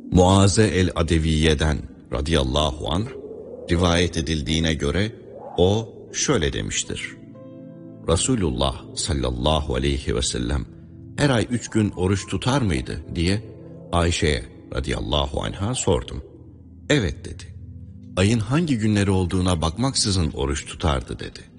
Muaze el-Adeviye'den radıyallahu anh rivayet edildiğine göre o şöyle demiştir. Resulullah sallallahu aleyhi ve sellem her ay 3 gün oruç tutar mıydı diye Ayşe'ye radıyallahu anh'a sordum. Evet dedi. Ayın hangi günleri olduğuna bakmaksızın oruç tutardı dedi.